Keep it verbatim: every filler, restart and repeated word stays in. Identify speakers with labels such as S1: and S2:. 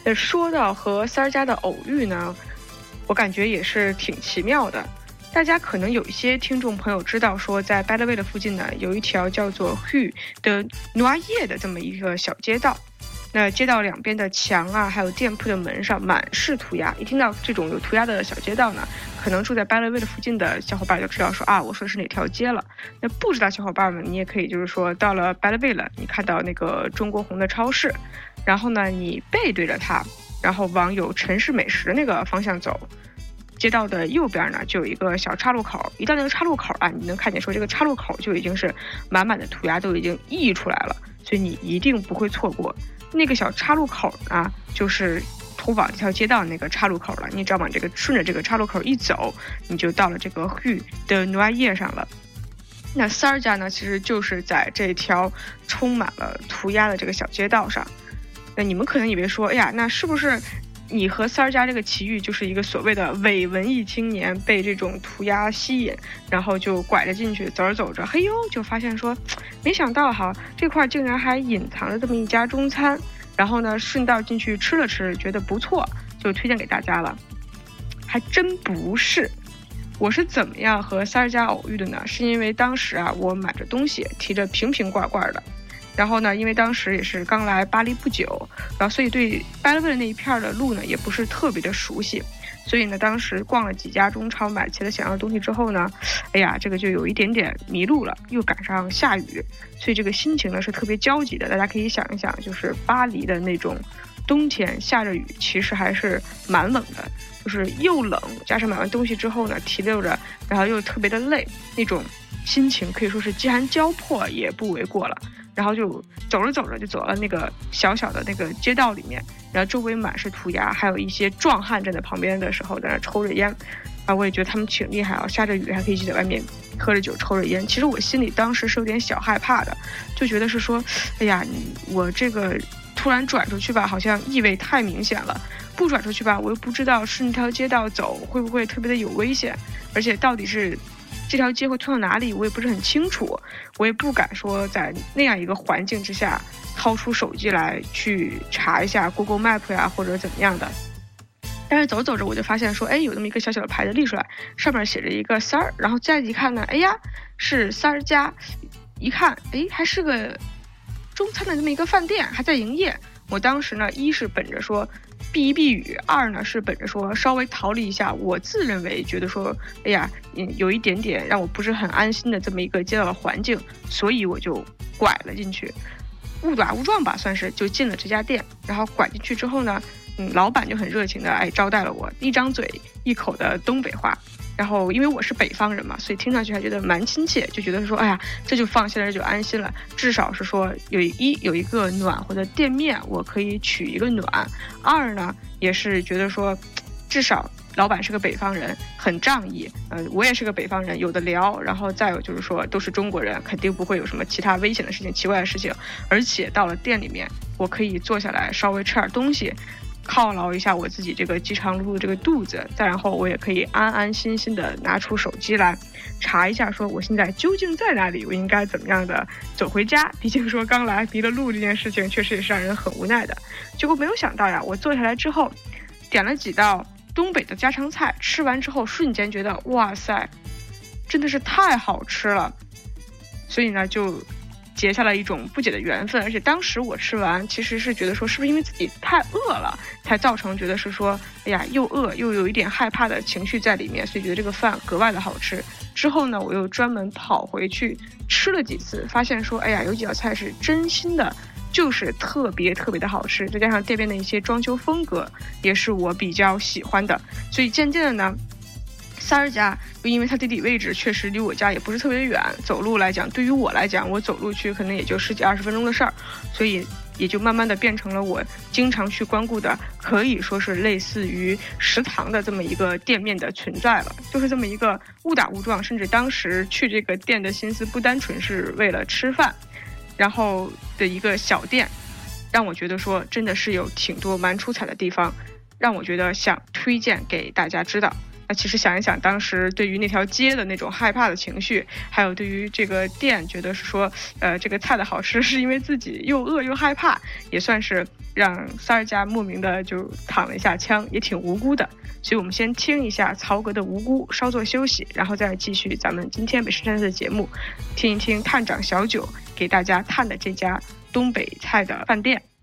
S1: 那说到和三儿家的偶遇呢，我感觉也是挺奇妙的。大家可能有一些听众朋友知道说，在 Belleville 附近呢，有一条叫做 Rue de Noailles 的这么一个小街道。那街道两边的墙啊，还有店铺的门上满是涂鸦。一听到这种有涂鸦的小街道呢，可能住在 Belleville 附近的小伙伴就知道说啊，我说的是哪条街了。那不知道小伙伴们，你也可以就是说，到了 Belleville， 你看到那个中国红的超市，然后呢，你背对着它，然后往有城市美食那个方向走。街道的右边呢，就有一个小岔路口。一到那个岔路口啊，你能看见说这个岔路口就已经是满满的涂鸦，都已经溢出来了，所以你一定不会错过。那个小岔路口呢，就是通往这条街道那个岔路口了。你只要往这个顺着这个岔路口一走，你就到了这个 Rue de Noailles 上了。那三儿家呢，其实就是在这条充满了涂鸦的这个小街道上。那你们可能以为说，哎呀，那是不是你和三儿家这个奇遇就是一个所谓的伪文艺青年被这种涂鸦吸引，然后就拐着进去，走着走着，嘿呦，就发现说，没想到哈，这块竟然还隐藏着这么一家中餐，然后呢，顺道进去吃了吃，觉得不错，就推荐给大家了。还真不是。我是怎么样和三儿家偶遇的呢？是因为当时啊，我买着东西，提着瓶瓶罐罐的。然后呢，因为当时也是刚来巴黎不久，然后所以对 Belleville 那一片的路呢也不是特别的熟悉，所以呢，当时逛了几家中超，买齐了想要的东西之后呢，哎呀，这个就有一点点迷路了，又赶上下雨，所以这个心情呢是特别焦急的。大家可以想一想，就是巴黎的那种冬天下着雨，其实还是蛮冷的，就是又冷，加上买完东西之后呢，提溜着，然后又特别的累，那种心情可以说是饥寒交迫也不为过了。然后就走着走着就走到那个小小的那个街道里面，然后周围满是涂鸦，还有一些壮汉站在旁边的时候在那抽着烟，啊，我也觉得他们挺厉害啊，下着雨还可以一起在外面喝着酒抽着烟。其实我心里当时是有点小害怕的，就觉得是说，哎呀，你我这个突然转出去吧，好像意味太明显了；不转出去吧，我又不知道顺这条街道走会不会特别的有危险，而且到底是这条街会通到哪里，我也不是很清楚，我也不敢说在那样一个环境之下掏出手机来去查一下 Google Map 呀，或者怎么样的。但是走走着我就发现说，哎，有那么一个小小的牌子立出来，上面写着一个三儿，然后再一看呢，哎呀，是三儿家，一看，哎，还是个中餐的这么一个饭店，还在营业。我当时呢，一是本着说避一避雨，二呢是本着说稍微逃离一下我自认为觉得说，哎呀，嗯，有一点点让我不是很安心的这么一个街道的环境，所以我就拐了进去，误打误撞吧，算是就进了这家店。然后拐进去之后呢，嗯，老板就很热情的哎招待了我，一张嘴一口的东北话。然后因为我是北方人嘛，所以听上去还觉得蛮亲切，就觉得说，哎呀，这就放心了，这就安心了。至少是说有一有一个暖和的店面，我可以取一个暖。二呢，也是觉得说，至少老板是个北方人，很仗义。呃，我也是个北方人，有的聊。然后再有就是说，都是中国人，肯定不会有什么其他危险的事情、奇怪的事情。而且到了店里面，我可以坐下来稍微吃点东西，犒劳一下我自己这个饥肠辘辘的这个肚子，再然后我也可以安安心心的拿出手机来查一下，说我现在究竟在哪里，我应该怎么样的走回家。毕竟说刚来迷了路这件事情，确实也是让人很无奈的。结果没有想到呀，我坐下来之后，点了几道东北的家常菜，吃完之后瞬间觉得哇塞，真的是太好吃了。所以呢，就结下了一种不解的缘分。而且当时我吃完其实是觉得说，是不是因为自己太饿了，才造成觉得是说，哎呀，又饿又有一点害怕的情绪在里面，所以觉得这个饭格外的好吃。之后呢，我又专门跑回去吃了几次，发现说，哎呀，有几道菜是真心的就是特别特别的好吃，再加上店边的一些装修风格也是我比较喜欢的，所以渐渐的呢，三儿家又因为它地理位置确实离我家也不是特别远，走路来讲，对于我来讲，我走路去可能也就十几二十分钟的事儿，所以也就慢慢的变成了我经常去光顾的，可以说是类似于食堂的这么一个店面的存在了。就是这么一个误打误撞，甚至当时去这个店的心思不单纯是为了吃饭，然后的一个小店，让我觉得说真的是有挺多蛮出彩的地方，让我觉得想推荐给大家知道。 那其实想一想，当时对于那条街的那种害怕的情绪，还有对于这个店觉得是说，呃，这个菜的好吃是因为自己又饿又害怕，也算是让三儿家莫名的就躺了一下枪，也挺无辜的。所以我们先听一下曹格的无辜，稍作休息，然后再继续咱们今天美食探测的节目，听一听探长小九给大家探的这家东北菜的饭店。